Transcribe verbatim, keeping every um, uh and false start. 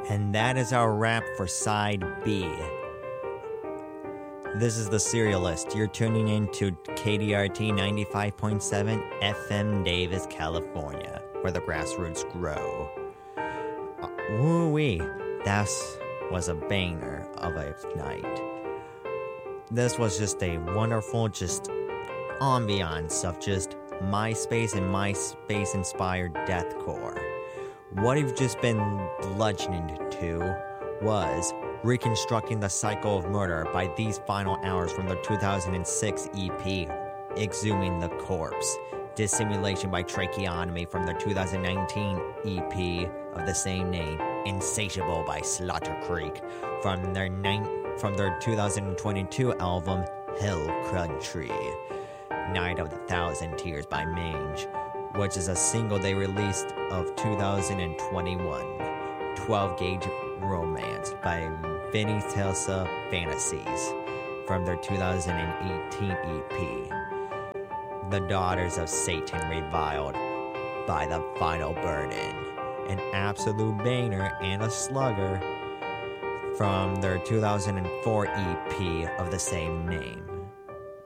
And that is our wrap for Side B. This is the Serialist. You're tuning in to K D R T ninety-five point seven F M Davis, California, where the grassroots grow. Uh, woo-wee. That was a banger of a night. This was just a wonderful, just ambiance of just MySpace and MySpace-inspired deathcore. What you've just been bludgeoned to was Reconstructing the Cycle of Murder by These Final Hours from the two thousand six E P, Exhuming the Corpse. Dissimulation by Tracheotomy from the two thousand nineteen E P of the same name. Insatiable by Slaughter Creek from their nine, from their two thousand twenty-two album Hill Country. Night of the Thousand Tears by Mange, which is a single they released of two thousand twenty-one. twelve Gauge Romance by Vinny Telsa Fantasies from their two thousand eighteen E P. The Daughters of Satan Reviled by The Final Burden, an absolute banger and a slugger from their two thousand four E P of the same name.